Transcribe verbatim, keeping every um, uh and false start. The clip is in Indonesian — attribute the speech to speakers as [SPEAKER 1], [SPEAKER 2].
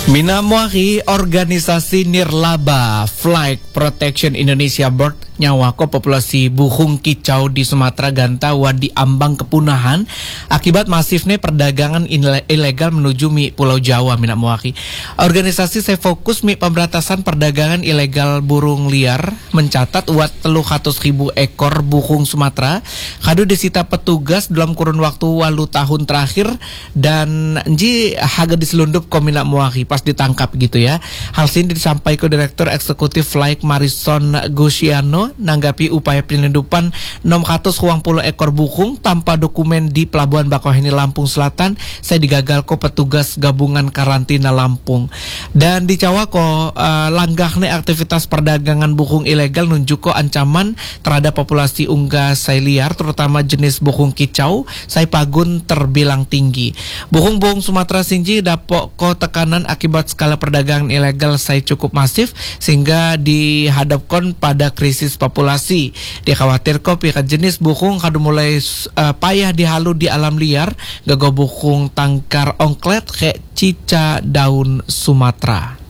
[SPEAKER 1] Mina muari organisasi Nirlaba Flight Protection Indonesia Board nyawako populasi buhung kicau di Sumatera Ganta wadi ambang kepunahan akibat masifnya perdagangan ilegal menuju mi Pulau Jawa. Mina muari organisasi saya fokus mi pemberantasan perdagangan ilegal burung liar mencatat uat telu ratus ribu ekor buhung Sumatera kadu disita petugas dalam kurun waktu walu tahun terakhir dan nji haga diselundup ko mina muari pas ditangkap gitu ya. Hal ini disampaikan Direktur Eksekutif Flight Marison Gusiano nanggapi upaya penyelundupan enam ratus dua puluh ekor buhung tanpa dokumen di Pelabuhan Bakauheni Lampung Selatan saya digagal ko petugas gabungan karantina Lampung. Dan di Cawako uh, langgahnya aktivitas perdagangan buhung ilegal nunjuk ko ancaman terhadap populasi unggas saya liar terutama jenis buhung kicau saya pagun terbilang tinggi. Buhung-buhung Sumatera Sinji dapok ko tekanan akibat skala perdagangan ilegal saya cukup masif sehingga dihadapkan pada krisis populasi. Dikhawatir ko pihak jenis buhung kadu mulai uh, payah dihalu di alam liar gago buhung tangkar ongklet ke cica daun Sumatera.